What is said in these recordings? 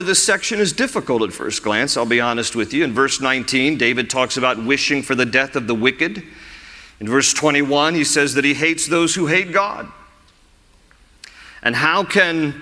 This section is difficult at first glance, I'll be honest with you. In verse 19, David talks about wishing for the death of the wicked. In verse 21, he says that he hates those who hate God. And how can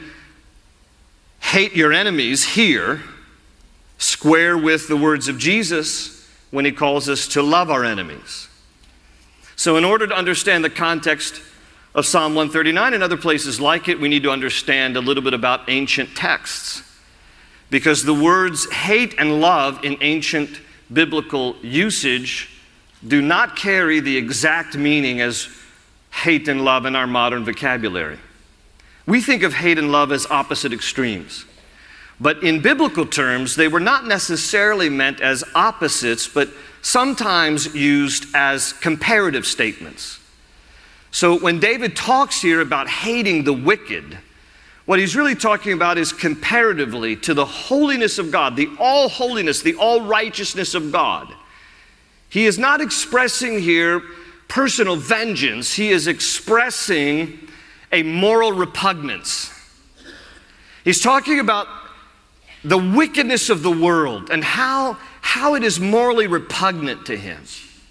hate your enemies here square with the words of Jesus when he calls us to love our enemies? So in order to understand the context of Psalm 139 and other places like it, we need to understand a little bit about ancient texts. Because the words hate and love in ancient biblical usage do not carry the exact meaning as hate and love in our modern vocabulary. We think of hate and love as opposite extremes. But in biblical terms, they were not necessarily meant as opposites, but sometimes used as comparative statements. So when David talks here about hating the wicked, what he's really talking about is comparatively to the holiness of God, the all holiness, the all righteousness of God. He is not expressing here personal vengeance. He is expressing a moral repugnance. He's talking about the wickedness of the world and how it is morally repugnant to him.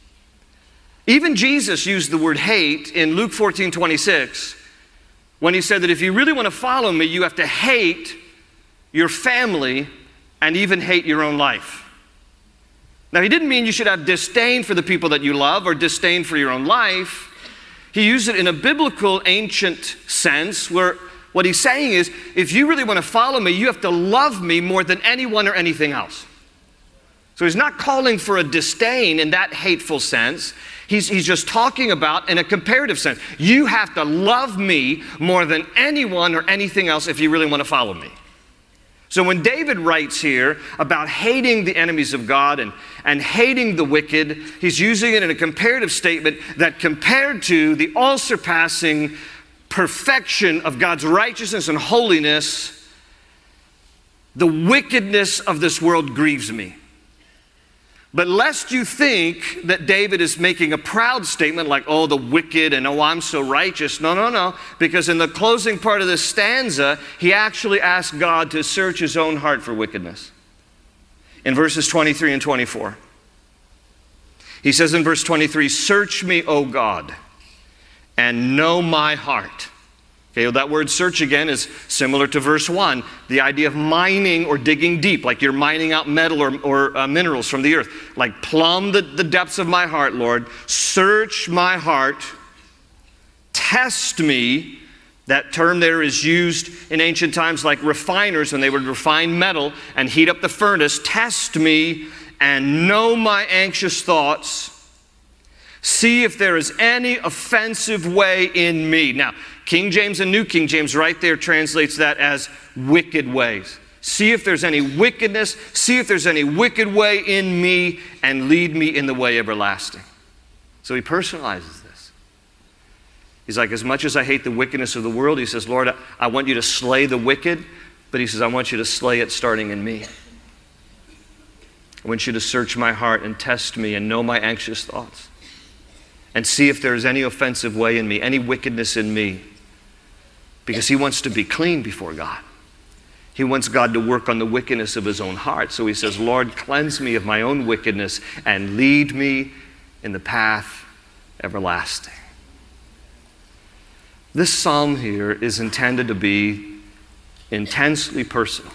Even Jesus used the word hate in Luke 14:26. When he said that if you really want to follow me, you have to hate your family and even hate your own life. Now, he didn't mean you should have disdain for the people that you love or disdain for your own life. He used it in a biblical, ancient sense where what he's saying is, if you really want to follow me, you have to love me more than anyone or anything else. So he's not calling for a disdain in that hateful sense. He's just talking about in a comparative sense. You have to love me more than anyone or anything else if you really want to follow me. So when David writes here about hating the enemies of God and hating the wicked, he's using it in a comparative statement that compared to the all-surpassing perfection of God's righteousness and holiness, the wickedness of this world grieves me. But lest you think that David is making a proud statement like, oh, the wicked and oh, I'm so righteous. No. Because in the closing part of this stanza, he actually asked God to search his own heart for wickedness. In verses 23 and 24. He says in verse 23, search me, O God, and know my heart. Okay, well, that word search again is similar to verse 1. The idea of mining or digging deep, like you're mining out metal or minerals from the earth. Like plumb the depths of my heart, Lord. Search my heart. Test me. That term there is used in ancient times like refiners when they would refine metal and heat up the furnace. Test me and know my anxious thoughts. See if there is any offensive way in me. Now, King James and New King James right there translates that as wicked ways. See if there's any wickedness, see if there's any wicked way in me, and lead me in the way everlasting. So he personalizes this. He's like, as much as I hate the wickedness of the world, he says, Lord, I want you to slay the wicked, but he says, I want you to slay it starting in me. I want you to search my heart and test me and know my anxious thoughts. And see if there is any offensive way in me, any wickedness in me. Because he wants to be clean before God. He wants God to work on the wickedness of his own heart. So he says, Lord, cleanse me of my own wickedness and lead me in the path everlasting. This psalm here is intended to be intensely personal.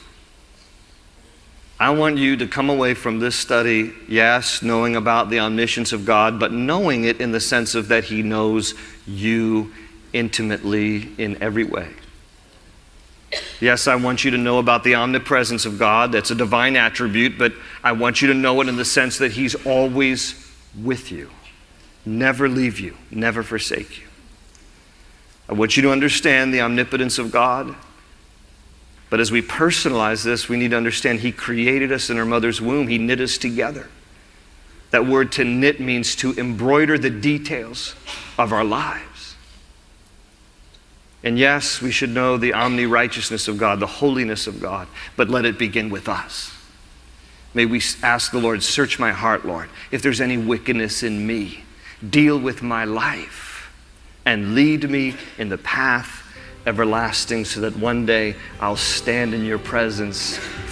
I want you to come away from this study, yes, knowing about the omniscience of God, but knowing it in the sense of that he knows you intimately in every way. Yes, I want you to know about the omnipresence of God. That's a divine attribute, but I want you to know it in the sense that he's always with you, never leave you, never forsake you. I want you to understand the omnipotence of God. But as we personalize this, we need to understand he created us in our mother's womb. He knit us together. That word to knit means to embroider the details of our lives. And yes, we should know the omni-righteousness of God, the holiness of God, but let it begin with us. May we ask the Lord, search my heart, Lord. If there's any wickedness in me, deal with my life and lead me in the path everlasting, so that one day I'll stand in your presence